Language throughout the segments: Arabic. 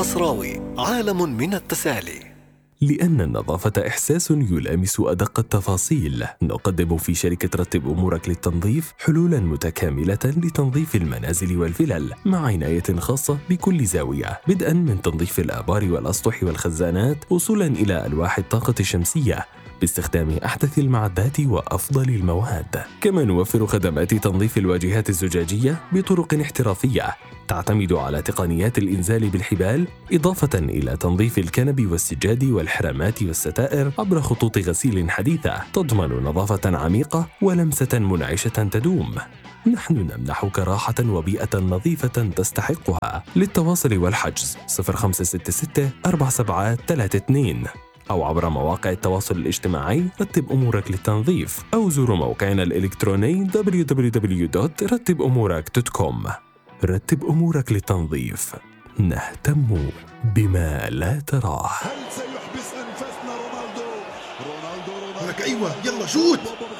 الخصراوي، عالم من التسالي. لأن النظافة إحساس يلامس أدق التفاصيل، نقدم في شركة رتب أمورك للتنظيف حلولاً متكاملة لتنظيف المنازل والفلل مع عناية خاصة بكل زاوية، بدءاً من تنظيف الآبار والأسطح والخزانات وصولاً إلى ألواح الطاقة الشمسية باستخدام أحدث المعدات وأفضل المواد. كما نوفر خدمات تنظيف الواجهات الزجاجية بطرق احترافية تعتمد على تقنيات الإنزال بالحبال، إضافة إلى تنظيف الكنب والسجاد والحرامات والستائر عبر خطوط غسيل حديثة تضمن نظافة عميقة ولمسة منعشة تدوم. نحن نمنحك راحة وبيئة نظيفة تستحقها. للتواصل والحجز 0566 4732 أو عبر مواقع التواصل الاجتماعي رتب أمورك للتنظيف، أو زوروا موقعنا الإلكتروني www.rattibumourak.com. رتب أمورك للتنظيف، نهتم بما لا تراه. هل سيحبس أنفاسنا رونالدو؟ لك أيوة يلا شوت.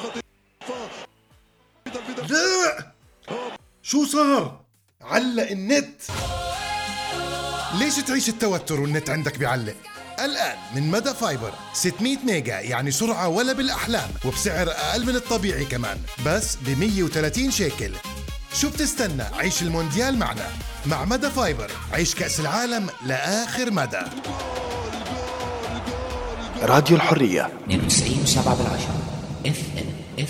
لا شو صار؟ علق النت. ليش تعيش التوتر والنت عندك بيعلق؟ الآن من مدى فايبر 600 ميجا، يعني سرعة ولا بالأحلام، وبسعر أقل من الطبيعي كمان، بس ب 130 شيكل. شو بتستنى؟ عيش المونديال معنا. مع مدى فايبر عيش كأس العالم لآخر مدى. راديو الحرية 92.7 FM.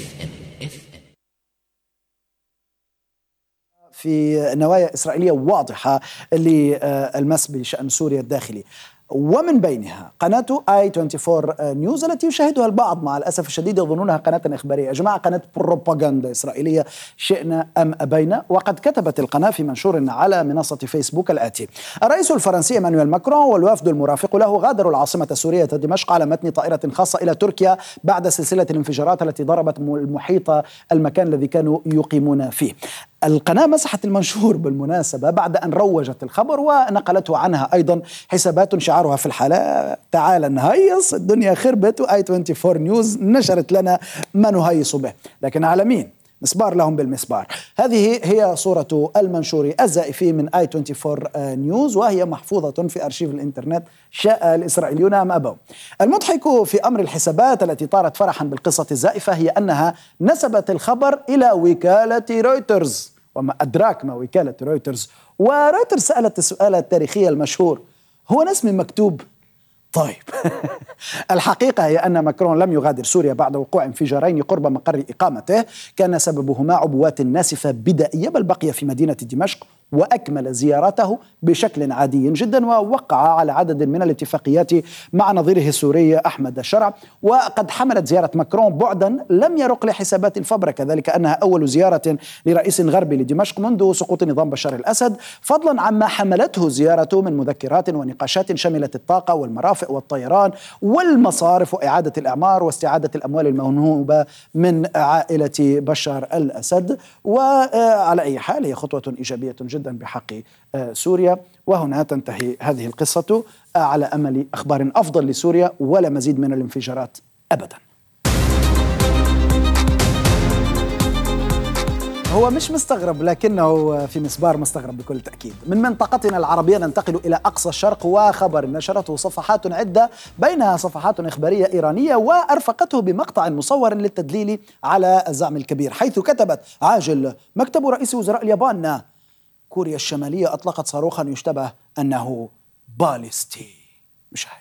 في نوايا إسرائيلية واضحة للمس بشأن سوريا الداخلي، ومن بينها قناة i24 نيوز التي يشاهدها البعض مع الأسف الشديد يظنونها قناة إخبارية. يا جماعة قناة بروباغندا إسرائيلية شئنا أم أبينا. وقد كتبت القناة في منشور على منصة فيسبوك الآتي: الرئيس الفرنسي إيمانويل ماكرون والوفد المرافق له غادروا العاصمة السورية دمشق على متن طائرة خاصة إلى تركيا بعد سلسلة الانفجارات التي ضربت المحيط المكان الذي كانوا يقيمون فيه. القناة مسحت المنشور بالمناسبة بعد أن روجت الخبر ونقلته عنها أيضا حسابات شعارها في الحالة تعال نهيص الدنيا خربت، i24 نيوز نشرت لنا ما نهيص به. لكن على مين؟ مسبار لهم بالمسبار. هذه هي صورة المنشور الزائفي من i24 نيوز، وهي محفوظة في أرشيف الإنترنت شاء الإسرائيليون أم أبوا. المضحك في أمر الحسابات التي طارت فرحا بالقصة الزائفة هي أنها نسبت الخبر إلى وكالة رويترز، وما أدراك ما وكالة رويترز. ورويترز سألت السؤال التاريخي المشهور: هو اسمي مكتوب؟ طيب الحقيقة هي أن ماكرون لم يغادر سوريا بعد وقوع انفجارين قرب مقر إقامته كان سببهما عبوات ناسفة بدائية، بل بقي في مدينة دمشق وأكمل زيارته بشكل عادي جدا، ووقع على عدد من الاتفاقيات مع نظيره السوري أحمد الشرع. وقد حملت زيارة ماكرون بعدا لم يرق لحسابات الفبركة، ذلك أنها أول زيارة لرئيس غربي لدمشق منذ سقوط نظام بشار الأسد، فضلا عما حملته زيارته من مذكرات ونقاشات شملت الطاقة والمرافق والطيران والمصارف وإعادة الإعمار واستعادة الأموال المنهوبة من عائلة بشار الأسد. وعلى أي حال هي خطوة إيجابية جدا بحق سوريا. وهنا تنتهي هذه القصة على أمل أخبار أفضل لسوريا ولا مزيد من الانفجارات أبدا. هو مش مستغرب، لكنه في مسبار مستغرب بكل تأكيد. من منطقتنا العربية ننتقل إلى أقصى الشرق، وخبر نشرته صفحات عدة بينها صفحات إخبارية إيرانية وأرفقته بمقطع مصور للتدليل على الزعم الكبير، حيث كتبت: عاجل مكتب رئيس وزراء اليابان كوريا الشمالية أطلقت صاروخا يشتبه أنه باليستي. مشاهد.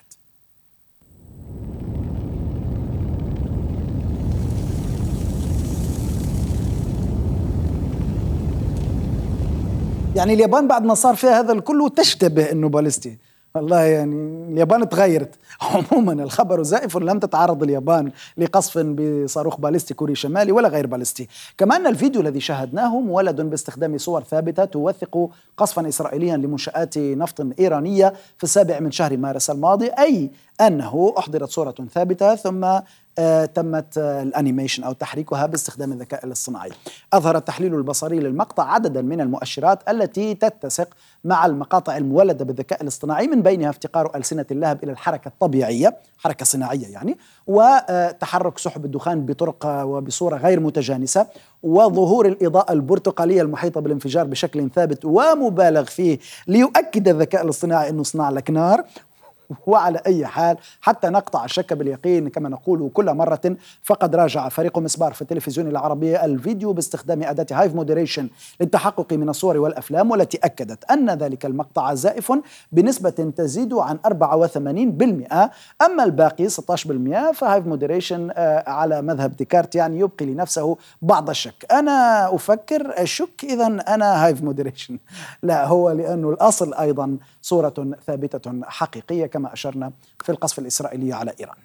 يعني اليابان بعد ما صار فيها هذا الكل تشتبه أنه باليستي. والله يعني اليابان تغيرت. عموما الخبر زائف، لم تتعرض اليابان لقصف بصاروخ باليستي كوري شمالي ولا غير باليستي. كما أن الفيديو الذي شاهدناه مولد باستخدام صور ثابتة توثق قصفا إسرائيليا لمنشآت نفط إيرانية في 7 من شهر مارس الماضي، أي أنه أحضرت صورة ثابتة ثم تمت الأنيميشن أو تحريكها باستخدام الذكاء الاصطناعي. أظهر التحليل البصري للمقطع عددا من المؤشرات التي تتسق مع المقاطع المولدة بالذكاء الاصطناعي، من بينها افتقار ألسنة اللهب إلى الحركة الطبيعية، حركة صناعية يعني، وتحرك سحب الدخان بطرق وبصورة غير متجانسة، وظهور الإضاءة البرتقالية المحيطة بالانفجار بشكل ثابت ومبالغ فيه ليؤكد الذكاء الاصطناعي أنه صنع لك نار. وعلى أي حال حتى نقطع الشك باليقين كما نقول كل مرة، فقد راجع فريق مسبار في التلفزيون العربي الفيديو باستخدام أداة هايف مودريشن للتحقق من الصور والأفلام، والتي أكدت أن ذلك المقطع زائف بنسبة تزيد عن 84%. أما الباقي 16% فهايف مودريشن على مذهب ديكارت يعني يبقي لنفسه بعض الشك. أنا أفكر الشك إذن أنا هايف مودريشن، لا هو لأنه الأصل أيضا صورة ثابتة حقيقية كما أشرنا في القصف الإسرائيلي على إيران.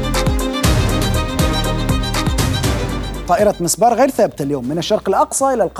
طائرة مسبار غير ثابتة اليوم من الشرق الأقصى إلى